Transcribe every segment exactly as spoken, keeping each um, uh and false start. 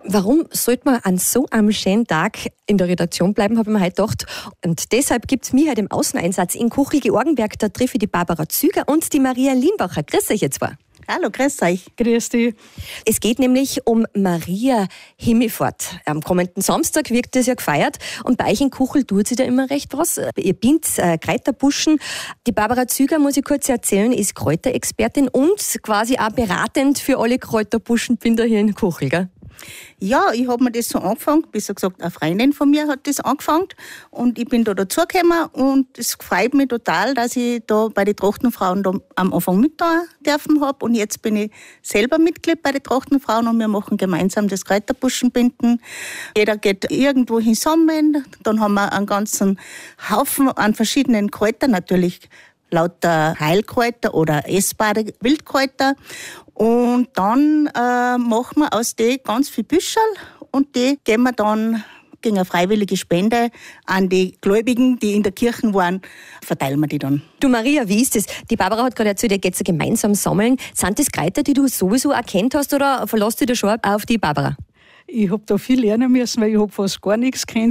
Warum sollte man an so einem schönen Tag in der Redaktion bleiben, habe ich mir heute gedacht. Und deshalb gibt es mich heute im Außeneinsatz in Kuchel-Georgenberg. Da treffe ich die Barbara Züger und die Maria Lienbacher. Grüß euch jetzt zwei. Hallo, grüß euch. Grüß dich. Es geht nämlich um Maria Himmelfahrt. Am kommenden Samstag wird das ja gefeiert. Und bei euch in Kuchel tut sich da immer recht was. Ihr bindet äh, Kräuterbuschen. Die Barbara Züger, muss ich kurz erzählen, ist Kräuterexpertin und quasi auch beratend für alle Kräuterbuschenbinder hier in Kuchel, gell? Ja, ich habe mir das so angefangen, besser gesagt, eine Freundin von mir hat das angefangen und ich bin da dazugekommen und es freut mich total, dass ich da bei den Trachtenfrauen da am Anfang mit da dürfen habe und jetzt bin ich selber Mitglied bei den Trachtenfrauen und wir machen gemeinsam das Kräuterbuschenbinden. Jeder geht irgendwo zusammen, dann haben wir einen ganzen Haufen an verschiedenen Kräutern, natürlich lauter Heilkräuter oder essbare Wildkräuter. Und dann äh, machen wir aus denen ganz viel Büschel und die geben wir dann gegen eine freiwillige Spende an die Gläubigen, die in der Kirche waren, verteilen wir die dann. Du Maria, wie ist das? Die Barbara hat gerade erzählt, ihr geht gemeinsam sammeln. Sind das Kräuter, die du sowieso erkannt hast oder verlässt du dich schon auf die Barbara? Ich habe da viel lernen müssen, weil ich habe fast gar nichts gekannt.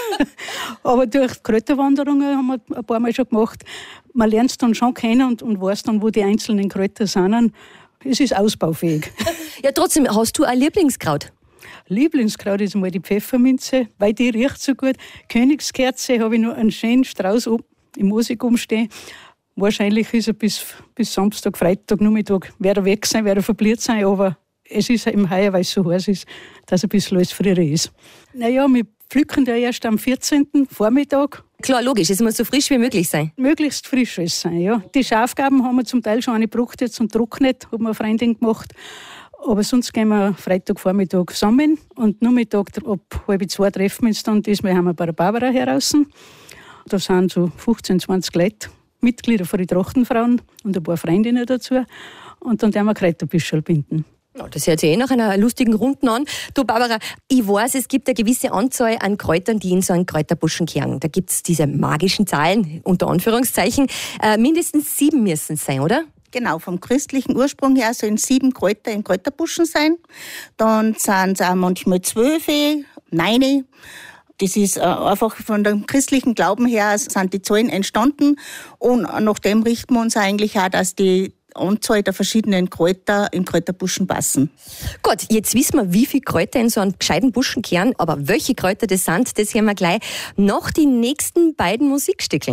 Aber durch Kräuterwanderungen haben wir ein paar Mal schon gemacht. Man lernt es dann schon kennen und, und weiß dann, wo die einzelnen Kräuter sind. Es ist ausbaufähig. Ja, trotzdem, hast du ein Lieblingskraut? Lieblingskraut ist mal die Pfefferminze, weil die riecht so gut. Königskerze habe ich noch einen schönen Strauß im Musik umstehen. Wahrscheinlich ist er bis, bis Samstag, Freitag, Nachmittag, wird er weg sein, wird er verbliert sein, aber es ist im Heuer, weil es so heiß ist, dass ein bisschen alles früher ist. Naja, wir pflücken ja erst am vierzehnten Vormittag. Klar, logisch, es muss so frisch wie möglich sein. Möglichst frisch alles sein, ja. Die Schafgaben haben wir zum Teil schon eine gebraucht, jetzt und trocknet, hat mir eine Freundin gemacht. Aber sonst gehen wir Freitagvormittag zusammen und Nachmittag ab halb zwei treffen wir uns dann. Diesmal haben wir bei der Barbara heraus. Da sind so fünfzehn, zwanzig Leute, Mitglieder von den Trachtenfrauen und ein paar Freundinnen dazu. Und dann werden wir Kräuterbüschel binden. Ja, das hört sich eh nach einer lustigen Runden an. Du Barbara, ich weiß, es gibt eine gewisse Anzahl an Kräutern, die in so einen Kräuterbuschen gehören. Da gibt es diese magischen Zahlen, unter Anführungszeichen. Äh, mindestens sieben müssen es sein, oder? Genau, vom christlichen Ursprung her sollen sieben Kräuter in Kräuterbuschen sein. Dann sind es auch manchmal zwölf, neun. Das ist äh, einfach von dem christlichen Glauben her sind die Zahlen entstanden. Und nach dem richten wir uns eigentlich auch, dass die Anzahl der verschiedenen Kräuter im Kräuterbuschen passen. Gut, jetzt wissen wir, wie viele Kräuter in so einem gescheiten Buschen kehren, aber welche Kräuter das sind, das hören wir gleich nach den nächsten beiden Musikstückchen.